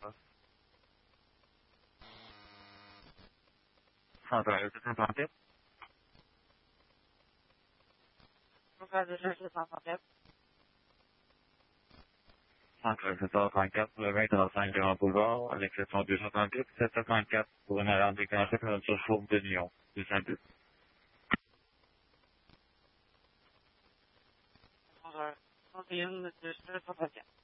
134, 734. Recherche 134. 734 pour le 2035 Grand Boulevard, à l'exception 234, 734 pour une alarme déclenchée par une surchauffe de Lyon, 202. 31, 234.